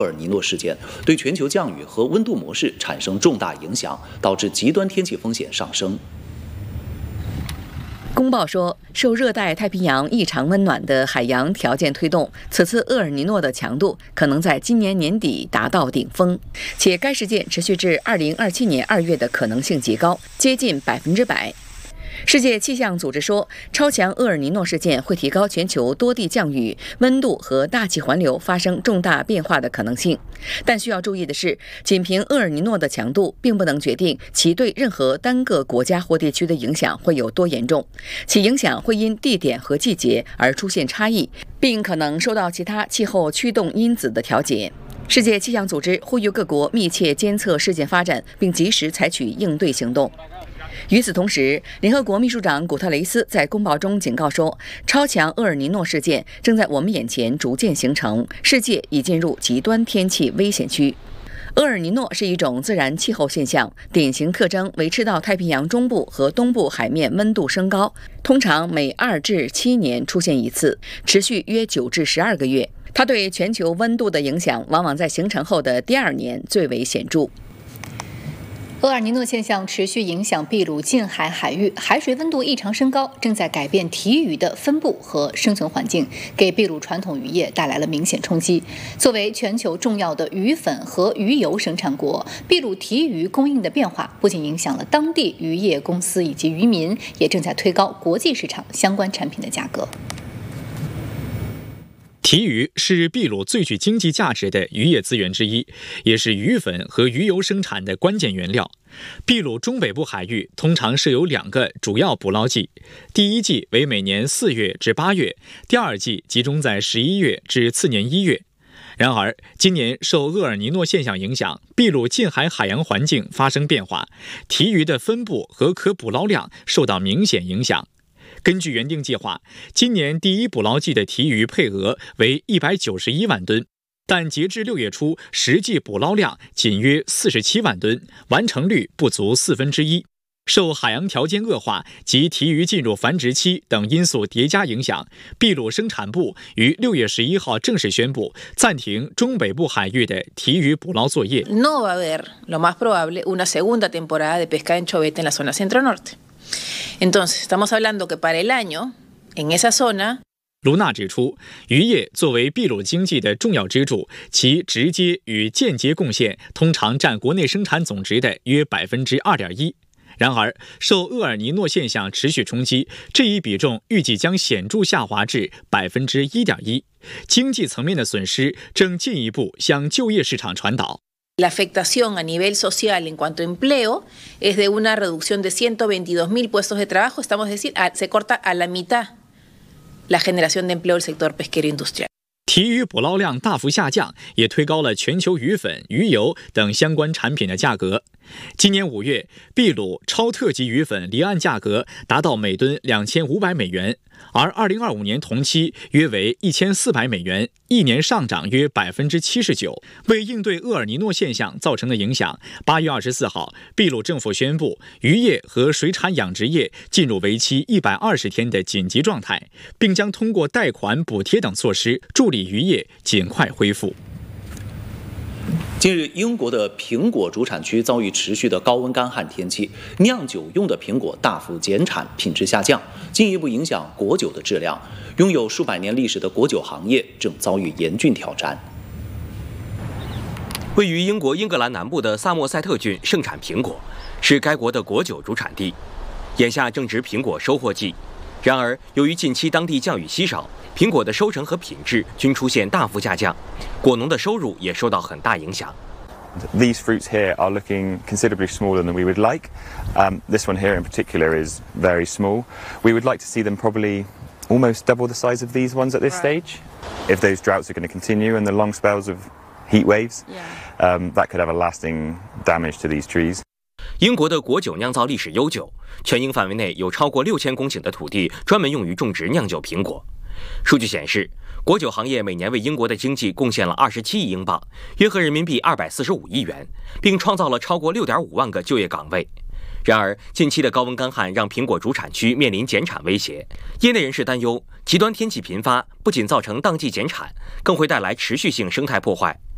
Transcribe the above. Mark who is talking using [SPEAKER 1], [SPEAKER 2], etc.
[SPEAKER 1] 厄尔尼诺事件对全球降雨和温度模式产生重大影响，导致极端天气风险上升。
[SPEAKER 2] 公报说，受热带太平洋异常温暖的海洋条件推动，此次厄尔尼诺的强度可能在今年年底达到顶峰，且该事件持续至2027年2月的可能性极高，接近100%。世界气象组织说，超强厄尔尼诺事件会提高全球多地降雨、温度和大气环流发生重大变化的可能性。但需要注意的是，仅凭厄尔尼诺的强度，并不能决定其对任何单个国家或地区的影响会有多严重，其影响会因地点和季节而出现差异，并可能受到其他气候驱动因子的调节。世界气象组织呼吁各国密切监测事件发展，并及时采取应对行动。与此同时，联合国秘书长古特雷斯在公报中警告说，超强厄尔尼诺事件正在我们眼前逐渐形成，世界已进入极端天气危险区。厄尔尼诺是一种自然气候现象，典型特征为赤道太平洋中部和东部海面温度升高，通常每2至7年出现一次，持续约9至12个月。它对全球温度的影响往往在形成后的第2年最为显著。
[SPEAKER 3] 厄尔尼诺现象持续影响秘鲁近海海域，海水温度异常升高，正在改变提鱼的分布和生存环境，给秘鲁传统渔业带来了明显冲击。作为全球重要的鱼粉和鱼油生产国，秘鲁提鱼供应的变化不仅影响了当地渔业公司以及渔民，也正在推高国际市场相关产品的价格。
[SPEAKER 4] 提鱼是秘鲁最具经济价值的渔业资源之一，也是鱼粉和鱼油生产的关键原料。秘鲁中北部海域通常设有2个主要捕捞季，第一季为每年4月至8月，第2季集中在11月至次年1月。然而，今年受厄尔尼诺现象影响，秘鲁近海海洋环境发生变化，提鱼的分布和可捕捞量受到明显影响。根据原定计划，今年第一捕捞季的提鱼配额为191万吨，但截至6月初，实际捕捞量仅约47万吨，完成率不足1/4。受海洋条件恶化及提鱼进入繁殖期等因素叠加影响，秘鲁生产部于6月11号正式宣布暂停中北部海域的提鱼捕捞作业。
[SPEAKER 5] No va a haber, lo más probable, una segunda temporada de pesca de anchovete en la zona centro-norte.Entonces, estamos hablando que para el año, en esa zona,
[SPEAKER 4] 卢娜指出，渔业作为秘鲁经济的重要支柱，其直接与间接贡献通常占国内生产总值的约2.1%。然而，受厄尔尼诺现象持续冲击，这一比重预计将显著下滑至1.1%。经济层面的损失正进一步向就业市场传导。
[SPEAKER 5] La afectación a nivel social en cuanto a empleo es de una reducción de 122.000 puestos de trabajo, estamos decir, se corta a la mitad la generación de empleo del sector pesquero industrial。
[SPEAKER 4] 提鱼捕捞量大幅下降，也推高了全球鱼粉、鱼油等相关产品的价格。今年5月，秘鲁超特级鱼粉离岸价格达到每吨2500美元，而2025年同期约为1400美元，一年上涨约79%。为应对厄尔尼诺现象造成的影响，8月24号，秘鲁政府宣布渔业和水产养殖业进入为期120天的紧急状态，并将通过贷款、补贴等措施助力渔业尽快恢复。
[SPEAKER 1] 近日，英国的苹果主产区遭遇持续的高温干旱天气，酿酒用的苹果大幅减产，品质下降，进一步影响果酒的质量。拥有数百年历史的果酒行业正遭遇严峻挑战。
[SPEAKER 6] 位于英国英格兰南部的萨默塞特郡盛产苹果，是该国的果酒主产地。眼下正值苹果收获季，然而由于近期当地降雨稀少，苹果的收成和品质均出现大幅下降，果农的收入也受到很大影响。
[SPEAKER 7] These fruits here are looking considerably smaller than we would like. This one here in particular is very small. We would like to see them probably almost double the size of these ones at this stage. If those droughts are going to continue and the long spells of heat waves, that could have a lasting damage to these trees.
[SPEAKER 6] 英国的果酒酿造历史悠久，全英范围内有超过6000公顷的土地专门用于种植酿酒苹果。数据显示，果酒行业每年为英国的经济贡献了27亿英镑，约合人民币245亿元，并创造了超过6.5万个就业岗位。然而，近期的高温干旱让苹果主产区面临减产威胁。业内人士担忧，极端天气频发不仅造成当季减产，更会带来持续性生态破坏。